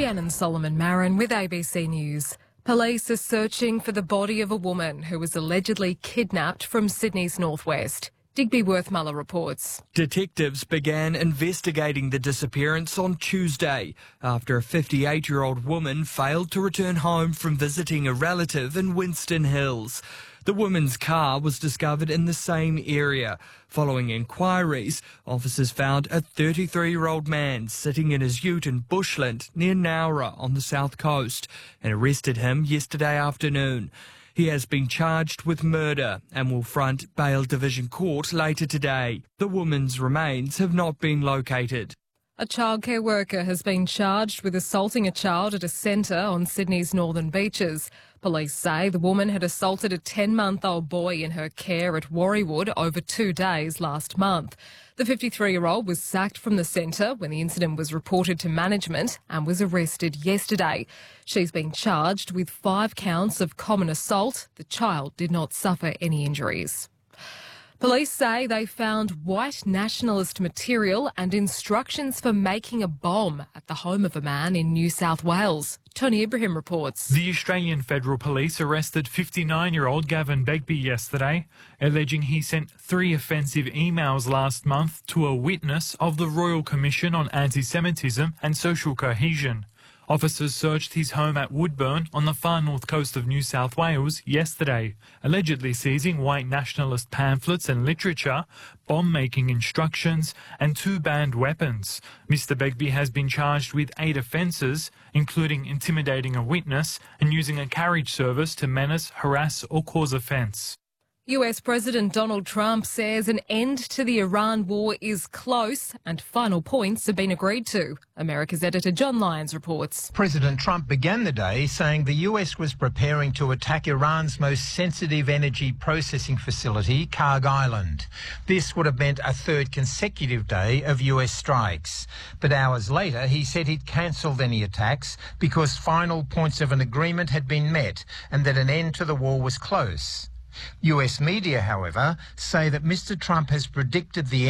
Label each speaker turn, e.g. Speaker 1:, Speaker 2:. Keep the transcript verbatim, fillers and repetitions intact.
Speaker 1: Shannon Solomon Marin with A B C News. Police are searching for the body of a woman who was allegedly kidnapped from Sydney's northwest. Digby Worthmuller reports.
Speaker 2: Detectives began investigating the disappearance on Tuesday after a fifty-eight-year-old woman failed to return home from visiting a relative in Winston Hills. The woman's car was discovered in the same area. Following inquiries, officers found a thirty-three-year-old man sitting in his ute in Bushland near Nowra on the south coast and arrested him yesterday afternoon. He has been charged with murder and will front Bail Division Court later today. The woman's remains have not been located.
Speaker 1: A childcare worker has been charged with assaulting a child at a centre on Sydney's northern beaches. Police say the woman had assaulted a ten-month-old boy in her care at Warriewood over two days last month. The fifty-three-year-old was sacked from the centre when the incident was reported to management and was arrested yesterday. She's been charged with five counts of common assault. The child did not suffer any injuries. Police say they found white nationalist material and instructions for making a bomb at the home of a man in New South Wales. Tony Ibrahim reports.
Speaker 3: The Australian Federal Police arrested fifty-nine-year-old Gavin Begbie yesterday, alleging he sent three offensive emails last month to a witness of the Royal Commission on Anti-Semitism and Social Cohesion. Officers searched his home at Woodburn on the far north coast of New South Wales yesterday, allegedly seizing white nationalist pamphlets and literature, bomb-making instructions and two banned weapons. Mister Begbie has been charged with eight offences, including intimidating a witness and using a carriage service to menace, harass or cause offence.
Speaker 1: U S President Donald Trump says an end to the Iran war is close and final points have been agreed to. America's editor John Lyons reports.
Speaker 4: President Trump began the day saying the U S was preparing to attack Iran's most sensitive energy processing facility, Karg Island. This would have meant a third consecutive day of U S strikes. But hours later, he said he'd cancelled any attacks because final points of an agreement had been met and that an end to the war was close. U S media, however, say that Mister Trump has predicted the